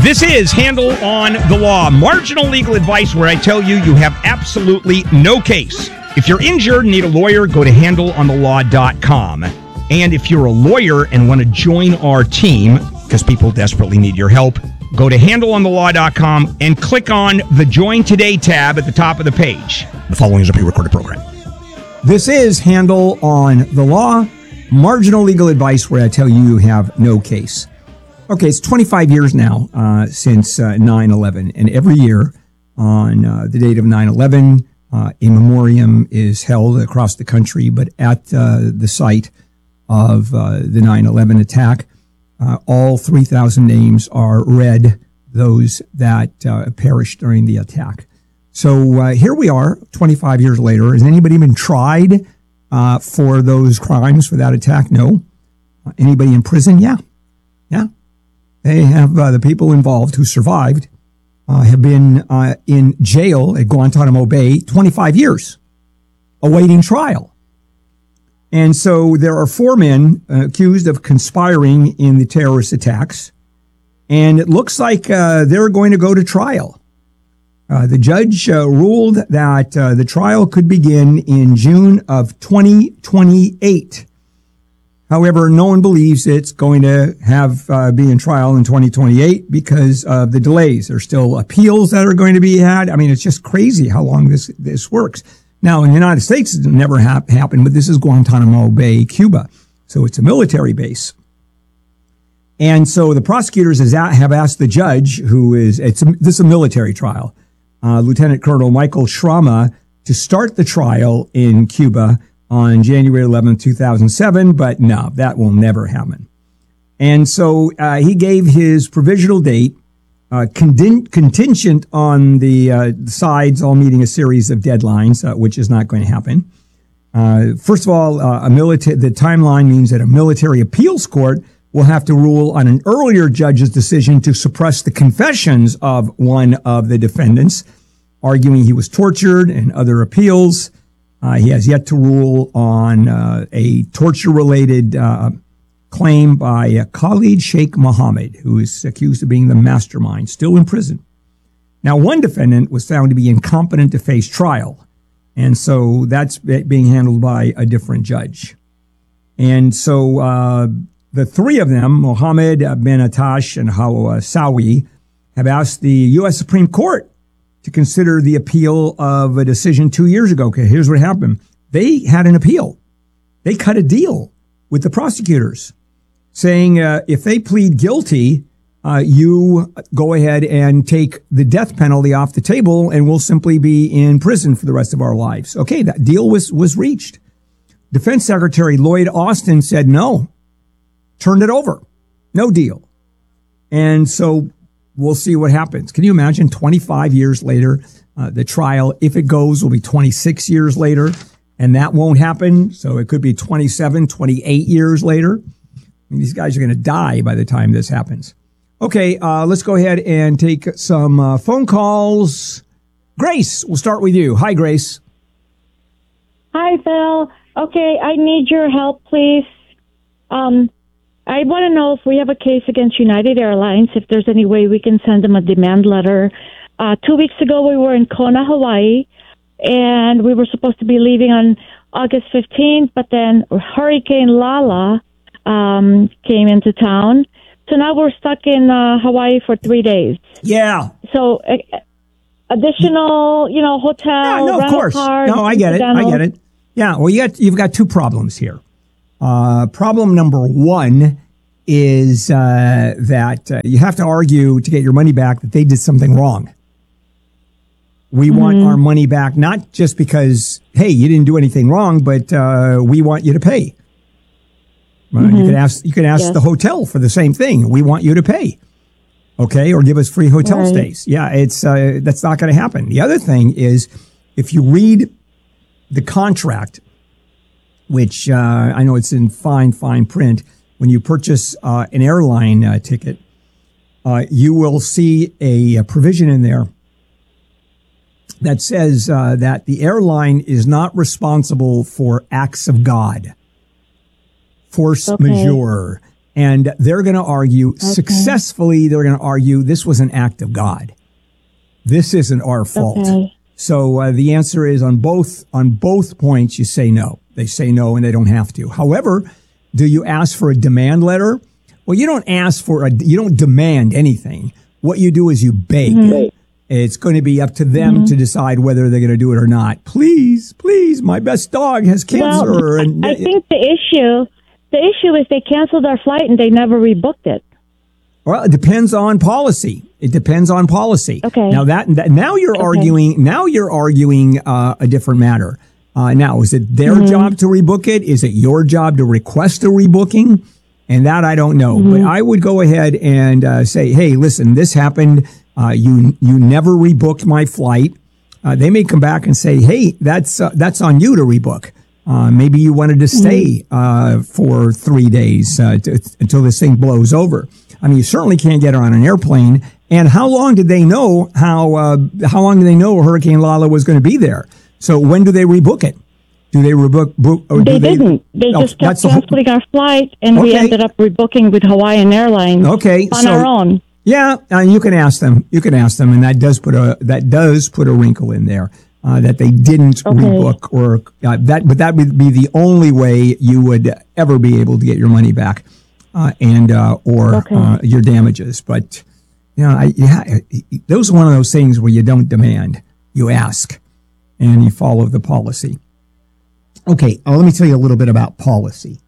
This is Handle on the Law, marginal legal advice where I tell you you have absolutely no case. If you're injured and need a lawyer, go to handleonthelaw.com. And if you're a lawyer and want to join our team, because people desperately need your help, go to handleonthelaw.com and click on the Join Today tab at the top of the page. The following is a pre-recorded program. This is Handle on the Law, marginal legal advice where I tell you you have no case. Okay, it's 25 years now since 9/11, and every year on the date of 9/11, a memoriam is held across the country, but at the site of the 9/11 attack, all 3,000 names are read, those that perished during the attack. So here we are, 25 years later. Has anybody been tried for those crimes, for that attack? No. Anybody in prison? Yeah. They have the people involved who survived have been in jail at Guantanamo Bay 25 years, awaiting trial. And so there are 4 men accused of conspiring in the terrorist attacks, and it looks like they're going to go to trial. The judge ruled that the trial could begin in June of 2028. However, no one believes it's going to be in trial in 2028 because of the delays. There's still appeals that are going to be had. I mean, it's just crazy how long this works. Now, in the United States, it never happened, but this is Guantanamo Bay, Cuba. So it's a military base. And so the prosecutors have asked the judge, this is a military trial, Lieutenant Colonel Michael Shrama, to start the trial in Cuba on January 11, 2007, but no, that will never happen. And so he gave his provisional date, contingent on the sides all meeting a series of deadlines, which is not going to happen. First of all, the timeline means that a military appeals court will have to rule on an earlier judge's decision to suppress the confessions of one of the defendants, arguing he was tortured, and other appeals. He has yet to rule on a torture-related claim by Khalid Sheikh Mohammed, who is accused of being the mastermind, still in prison. Now, one defendant was found to be incompetent to face trial, and so that's being handled by a different judge. And so the 3 of them, Mohammed, Ben Attash, and Sawi, have asked the U.S. Supreme Court to consider the appeal of a decision 2 years ago. Okay, here's what happened. They had an appeal. They cut a deal with the prosecutors saying if they plead guilty, you go ahead and take the death penalty off the table and we'll simply be in prison for the rest of our lives. Okay, that deal was reached. Defense Secretary Lloyd Austin said no, turned it over. No deal. And so we'll see what happens. Can you imagine 25 years later, the trial, if it goes, will be 26 years later, and that won't happen. So it could be 27, 28 years later. I mean, these guys are going to die by the time this happens. Okay, let's go ahead and take some phone calls. Grace, we'll start with you. Hi, Grace. Hi, Phil. Okay, I need your help, please. I want to know if we have a case against United Airlines, if there's any way we can send them a demand letter. 2 weeks ago, we were in Kona, Hawaii, and we were supposed to be leaving on August 15th, but then Hurricane Lala came into town. So now we're stuck in Hawaii for 3 days. Yeah. So additional, hotel, no, of course. Car, no, I get it. Yeah, well, you've got 2 problems here. Problem number 1 is that you have to argue to get your money back that they did something wrong. We want our money back, not just because, hey, you didn't do anything wrong, but we want you to pay. You can ask the hotel for the same thing. We want you to pay, okay, or give us free hotel stays. Yeah, that's not going to happen. The other thing is, if you read the contract, which I know it's in fine print, when you purchase an airline ticket, you will see a provision in there that says that the airline is not responsible for acts of God, force majeure, And they're going to argue successfully. They're going to argue this was an act of God. This isn't our fault. Okay. So the answer is on both points, you say no. They say no and they don't have to. However, do you ask for a demand letter? Well, you don't you don't demand anything. What you do is you beg. Mm-hmm. It's going to be up to them to decide whether they're going to do it or not. Please, my best dog has cancer. Well, I think the issue is they canceled our flight and they never rebooked it. Well, it depends on policy. Okay. Now you're arguing. Now you're arguing a different matter. Now, is it their job to rebook it? Is it your job to request a rebooking? And that I don't know. But I would go ahead and say, hey, listen, this happened. You never rebooked my flight. They may come back and say, hey, that's on you to rebook. Maybe you wanted to stay for 3 days until this thing blows over. I mean, you certainly can't get her on an airplane. And how long did they know how long did they know Hurricane Lala was going to be there? So when do they rebook it? Do they rebook? They didn't. They just kept canceling our flight, and we ended up rebooking with Hawaiian Airlines. On our own. Yeah, you can ask them. And that does put a wrinkle in there that they didn't rebook, or but that would be the only way you would ever be able to get your money back, or your damages. But those are one of those things where you don't demand, you ask, and you follow the policy. Okay, let me tell you a little bit about policy.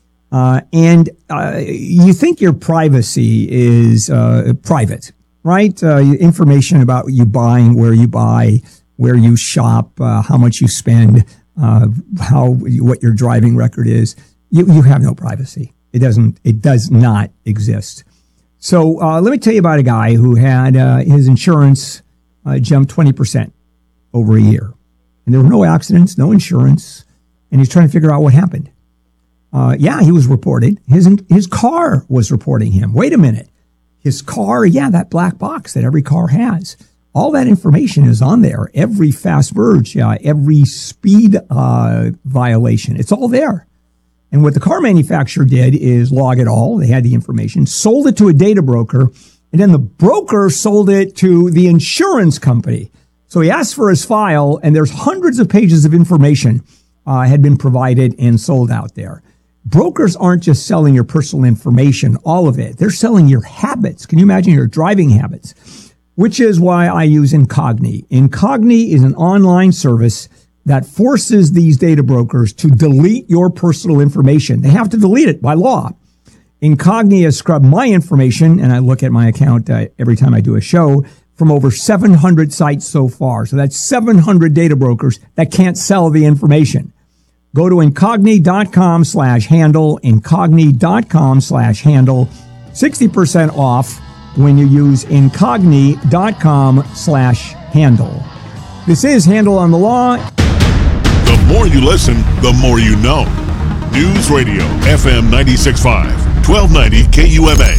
You think your privacy is private, right? Information about you buying, where you buy, where you shop, how much you spend, what your driving record is. You have no privacy. It does not exist. So let me tell you about a guy who had his insurance jumped 20% over a year. And there were no accidents, no insurance. And he's trying to figure out what happened. He was reported. His car was reporting him. Wait a minute. His car, that black box that every car has. All that information is on there. Every fast merge, every speed violation. It's all there. And what the car manufacturer did is log it all. They had the information, sold it to a data broker, and then the broker sold it to the insurance company. So he asked for his file, and there's hundreds of pages of information had been provided and sold out there. Brokers aren't just selling your personal information, all of it. They're selling your habits. Can you imagine your driving habits? Which is why I use Incogni. Incogni is an online service that forces these data brokers to delete your personal information. They have to delete it by law. Incogni has scrubbed my information, and I look at my account every time I do a show, from over 700 sites so far. So that's 700 data brokers that can't sell the information. Go to incogni.com/handle, incogni.com/handle, 60% off when you use incogni.com/handle. This is Handle on the Law. The more you listen, the more you know. News Radio, FM 96.5, 1290 KUMA.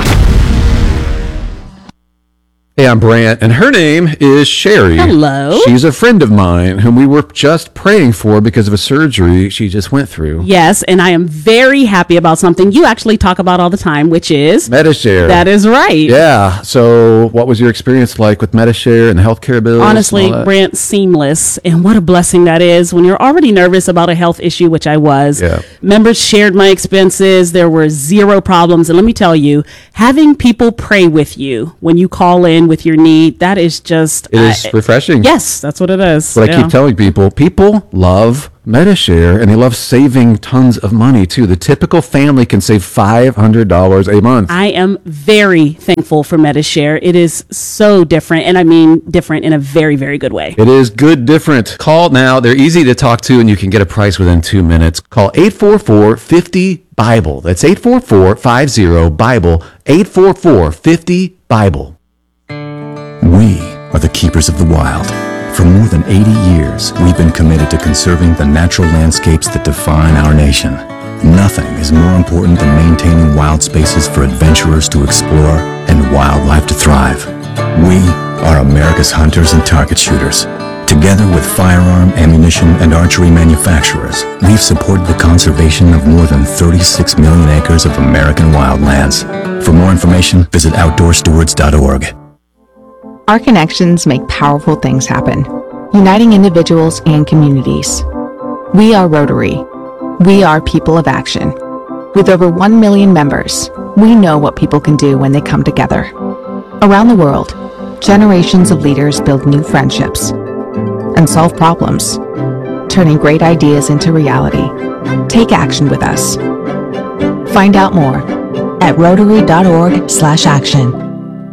Hey, I'm Brant, and her name is Sherry. Hello. She's a friend of mine whom we were just praying for because of a surgery she just went through. Yes, and I am very happy about something you actually talk about all the time, which is Medi-Share. That is right. Yeah. So what was your experience like with Medi-Share and the healthcare bills? Honestly, Brant, seamless. And what a blessing that is when you're already nervous about a health issue, which I was. Yeah. Members shared my expenses. There were zero problems. And let me tell you, having people pray with you when you call in with your need, that is just... It is refreshing. Yes, that's what it is. But I keep telling people love Medi-Share, and they love saving tons of money, too. The typical family can save $500 a month. I am very thankful for Medi-Share. It is so different, and I mean different in a very, very good way. It is good different. Call now. They're easy to talk to, and you can get a price within 2 minutes. Call 844-50-BIBLE. That's 844-50-BIBLE. 844-50-BIBLE. We are the keepers of the wild. For more than 80 years, we've been committed to conserving the natural landscapes that define our nation. Nothing is more important than maintaining wild spaces for adventurers to explore and wildlife to thrive. We are America's hunters and target shooters, Together with firearm, ammunition, and archery manufacturers, we've supported the conservation of more than 36 million acres of American wildlands. For more information, visit OutdoorStewards.org. Our connections make powerful things happen, uniting individuals and communities. We are Rotary. We are people of action. With over 1 million members, we know what people can do when they come together. Around the world, generations of leaders build new friendships and solve problems, turning great ideas into reality. Take action with us. Find out more at Rotary.org/action.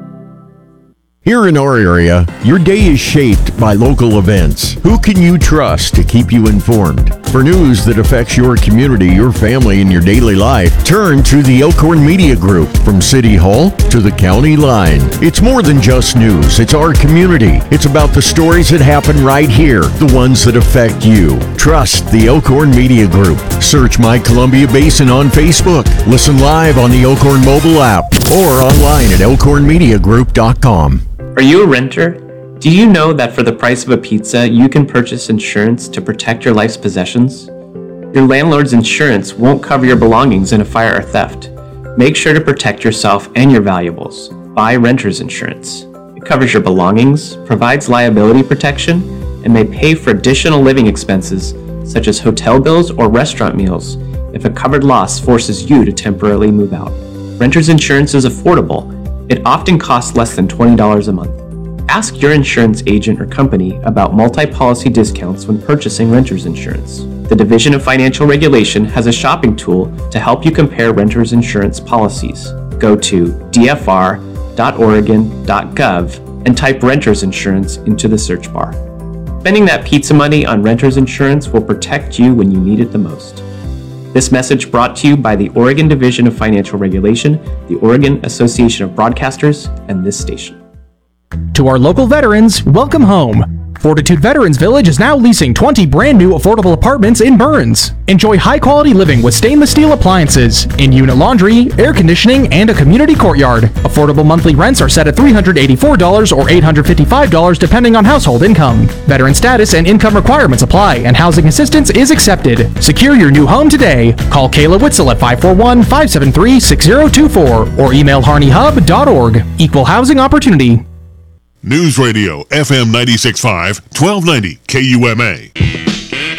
Here in our area, your day is shaped by local events. Who can you trust to keep you informed? For news that affects your community, your family, and your daily life, turn to the Elkhorn Media Group. From City Hall to the county line. It's more than just news. It's our community. It's about the stories that happen right here, the ones that affect you. Trust the Elkhorn Media Group. Search My Columbia Basin on Facebook. Listen live on the Elkhorn mobile app or online at elkhornmediagroup.com. Are you a renter? Do you know that for the price of a pizza, you can purchase insurance to protect your life's possessions? Your landlord's insurance won't cover your belongings in a fire or theft. Make sure to protect yourself and your valuables. Buy renter's insurance. It covers your belongings, provides liability protection, and may pay for additional living expenses such as hotel bills or restaurant meals if a covered loss forces you to temporarily move out. Renter's insurance is affordable. It often costs less than $20 a month. Ask your insurance agent or company about multi-policy discounts when purchasing renter's insurance. The Division of Financial Regulation has a shopping tool to help you compare renter's insurance policies. Go to dfr.oregon.gov and type renter's insurance into the search bar. Spending that pizza money on renter's insurance will protect you when you need it the most. This message brought to you by the Oregon Division of Financial Regulation, the Oregon Association of Broadcasters, and this station. To our local veterans, welcome home. Fortitude Veterans Village is now leasing 20 brand new affordable apartments in Burns. Enjoy high quality living with stainless steel appliances, in-unit laundry, air conditioning, and a community courtyard. Affordable monthly rents are set at $384 or $855 depending on household income. Veteran status and income requirements apply, and housing assistance is accepted. Secure your new home today. Call Kayla Witzel at 541-573-6024 or email harneyhub.org. Equal housing opportunity. News Radio, FM 96.5, 1290 KUMA.